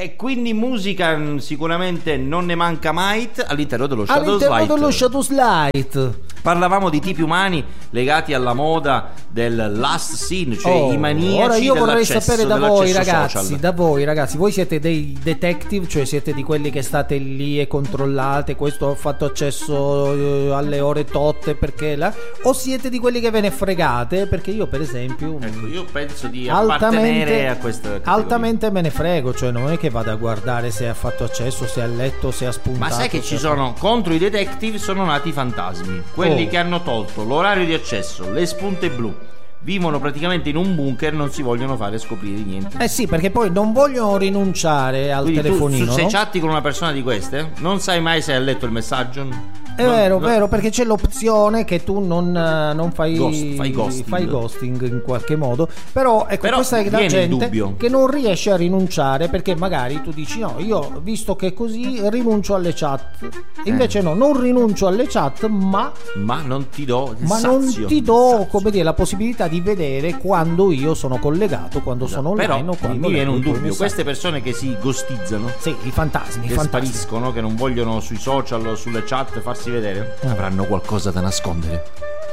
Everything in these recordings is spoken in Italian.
E quindi musica sicuramente non ne manca mai all'interno dello Shadows Light. Parlavamo di tipi umani legati alla moda del last scene, cioè i maniaci. Ora io vorrei sapere da voi ragazzi, voi siete dei detective, cioè siete di quelli che state lì e controllate questo ho fatto accesso alle ore totte perché o siete di quelli che ve ne fregate? Perché io per esempio io penso di appartenere a questa categoria. Altamente me ne frego, cioè non è che vado a guardare se ha fatto accesso, se ha letto, se ha spuntato. Ma sai che ci sono contro i detective sono nati i fantasmi, quelli che hanno tolto l'orario di accesso, le spunte blu, vivono praticamente in un bunker, non si vogliono fare scoprire niente. Sì, perché poi non vogliono rinunciare al telefonino. Se chatti con una persona di queste, non sai mai se ha letto il messaggio. È vero, perché c'è l'opzione che tu non fai ghosting in qualche modo. Però questa è la gente che non riesce a rinunciare, perché magari tu dici no, io visto che è così rinuncio alle chat. Invece no, non rinuncio alle chat, ma non ti do come dire, la possibilità di vedere quando io sono collegato, quando sono online o quando mi viene un dubbio. Queste persone che si ghostizzano, i fantasmi che spariscono, che non vogliono sui social o sulle chat farsi vedere, avranno qualcosa da nascondere.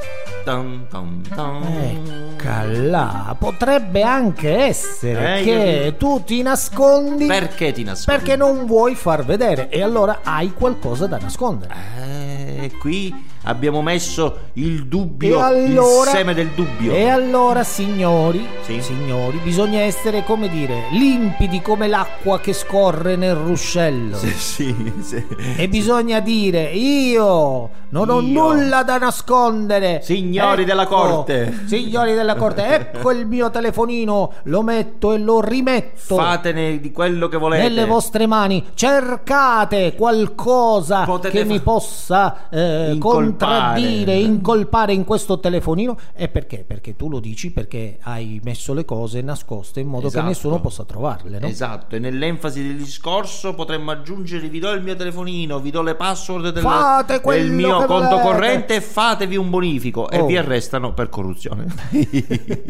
Eccola, potrebbe anche essere che tu ti nascondi. Perché ti nascondi? Perché non vuoi far vedere, e allora hai qualcosa da nascondere. Qui abbiamo messo il dubbio, il seme del dubbio. E allora signori, bisogna essere, come dire, limpidi come l'acqua che scorre nel ruscello. Sì. E bisogna dire: io non ho nulla da nascondere. Signori della corte, ecco il mio telefonino, lo metto e lo rimetto. Fatene di quello che volete nelle vostre mani. Cercate qualcosa che mi possa contraddire, incolpare in questo telefonino. E perché? Perché tu lo dici perché hai messo le cose nascoste in modo che nessuno possa trovarle, no? Esatto. E nell'enfasi del discorso potremmo aggiungere: vi do il mio telefonino, vi do le password del mio conto corrente e fatevi un bonifico. E vi arrestano per corruzione.